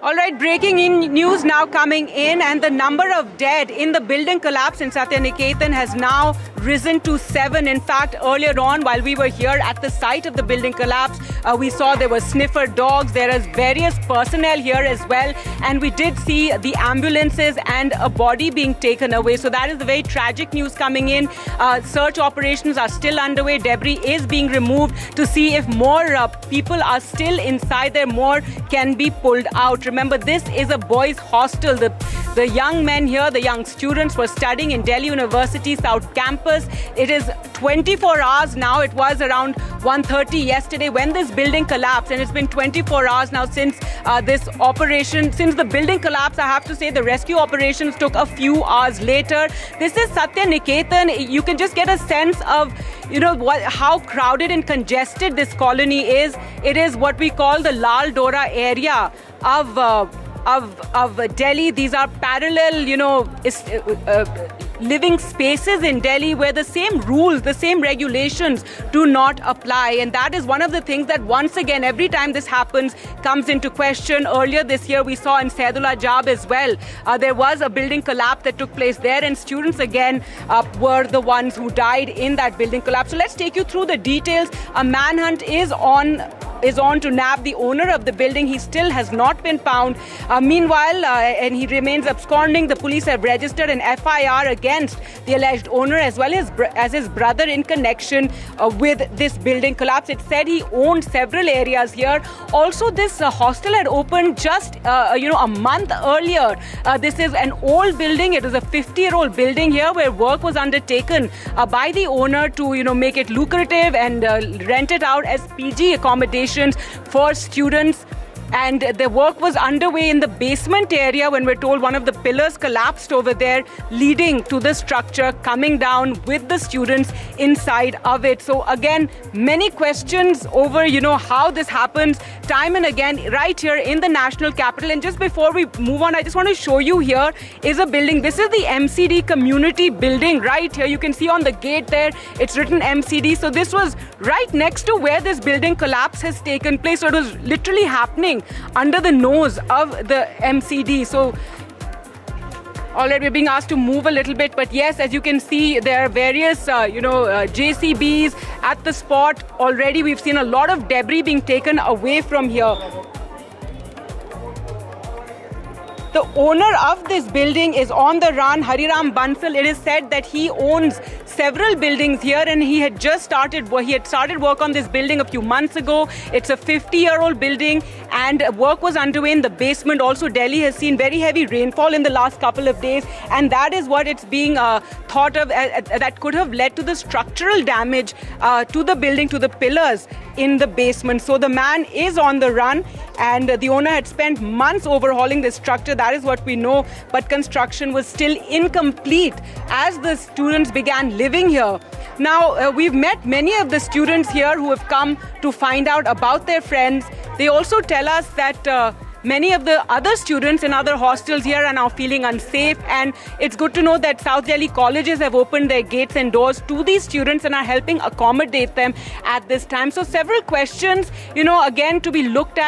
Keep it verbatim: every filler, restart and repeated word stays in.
All right, breaking in news now coming in, and the number of dead in the building collapse in Satyaniketan has now risen to seven. In fact, earlier on, while we were here at the site of the building collapse, uh, we saw there were sniffer dogs. There is various personnel here as well, and we did see the ambulances and a body being taken away. So that is the very tragic news coming in. Uh, search operations are still underway. Debris is being removed to see if more uh, people are still inside there, more can be pulled out. Remember, this is a boys' hostel. The, the young men here, the young students were studying in Delhi University South Campus. It is twenty-four hours now. It was around one thirty yesterday when this building collapsed, and it's been twenty-four hours now since uh, this operation, since the building collapsed. I have to say the rescue operations took a few hours later. This is Satyaniketan. You can just get a sense of, you know, what, how crowded and congested this colony is. It is what we call the Lal Dora area of uh, of of Delhi. These are parallel, you know, is, uh, uh, living spaces in Delhi where the same rules, the same regulations do not apply. And that is one of the things that once again, every time this happens, comes into question. Earlier this year, we saw in Saidullah Jab as well, uh, there was a building collapse that took place there, and students again uh, were the ones who died in that building collapse. So let's take you through the details. A manhunt is on is on to nab the owner of the building. He still has not been found. Uh, meanwhile, uh, and he remains absconding. The police have registered an F I R against the alleged owner as well as, as his brother in connection uh, with this building collapse. It said he owned several areas here. Also, this uh, hostel had opened just uh, you know a month earlier. Uh, this is an old building. It is a fifty-year-old building here where work was undertaken uh, by the owner to you know make it lucrative and uh, rent it out as P G accommodation for students. And the work was underway in the basement area when we're told one of the pillars collapsed over there, leading to the structure coming down with the students inside of it. So again, many questions over, you know, how this happens time and again right here in the national capital. And just before we move on, I just want to show you here is a building. This is the M C D community building right here. You can see on the gate there, it's written M C D. So this was right next to where this building collapse has taken place. So it was literally happening under the nose of the M C D. So already we're being asked to move a little bit, but yes, as you can see, there are various uh, you know uh, J C Bs at the spot. Already we've seen a lot of debris being taken away from here. The owner of this building is on the run, Hariram Bansal. It is said that he owns several buildings here, and he had just started he had started work on this building a few months ago. It's a fifty-year-old building, and work was underway in the basement. Also, Delhi has seen very heavy rainfall in the last couple of days, and that is what it's being uh, thought of uh, uh, that could have led to the structural damage uh, to the building, to the pillars in the basement. So the man is on the run, and uh, the owner had spent months overhauling the structure. That is what we know, but construction was still incomplete as the students began living here. Now, uh, we've met many of the students here who have come to find out about their friends. They also tell us that uh, many of the other students in other hostels here are now feeling unsafe, and it's good to know that South Delhi colleges have opened their gates and doors to these students and are helping accommodate them at this time. So several questions, you know, again to be looked at.